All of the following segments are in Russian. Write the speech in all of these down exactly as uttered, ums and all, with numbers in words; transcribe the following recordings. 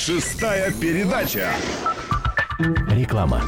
Шестая передача. Реклама.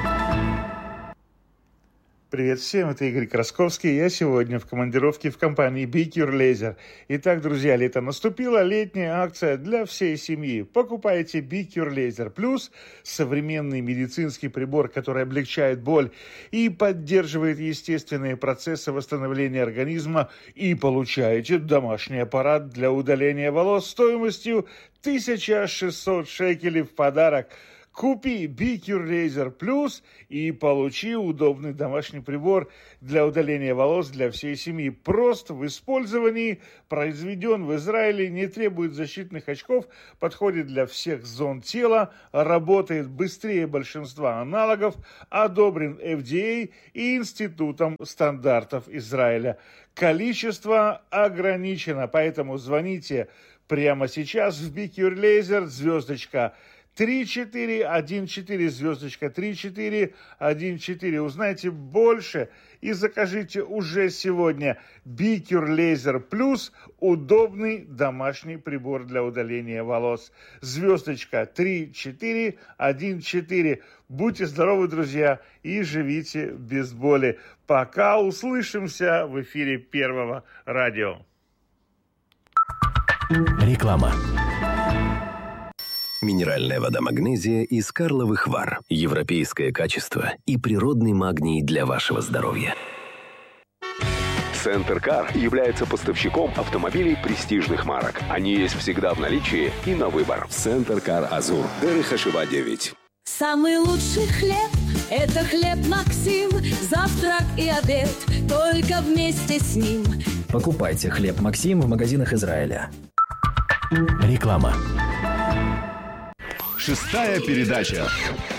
Привет всем, это Игорь Красковский. Я сегодня в командировке в компании Be Cure Laser. Итак, друзья, лето наступило, летняя акция для всей семьи. Покупайте Be Cure Laser Plus, современный медицинский прибор, который облегчает боль и поддерживает естественные процессы восстановления организма, и получаете домашний аппарат для удаления волос стоимостью тысяча шестьсот шекелей в подарок. Купи Be Cure Laser Plus и получи удобный домашний прибор для удаления волос для всей семьи. Прост в использовании, произведен в Израиле, не требует защитных очков, подходит для всех зон тела, работает быстрее большинства аналогов, одобрен эф ди эй и Институтом стандартов Израиля. Количество ограничено, поэтому звоните прямо сейчас в Be Cure Laser, звездочка три четыре один четыре, звездочка три четыре один четыре. Узнайте больше и закажите уже сегодня Be Cure Laser Plus, удобный домашний прибор для удаления волос. Звездочка три четыре один четыре. Будьте здоровы, друзья, и живите без боли. Пока, услышимся в эфире Первого радио. Реклама. Минеральная вода «Магнезия» из Карловых Вар. Европейское качество и природный магний для вашего здоровья. Центр Кар является поставщиком автомобилей престижных марок. Они есть всегда в наличии и на выбор. Центр Кар Азур. Дерих Хашива девять. Самый лучший хлеб – это хлеб Максим. Завтрак и обед только вместе с ним. Покупайте хлеб Максим в магазинах Израиля. Реклама. Шестая передача.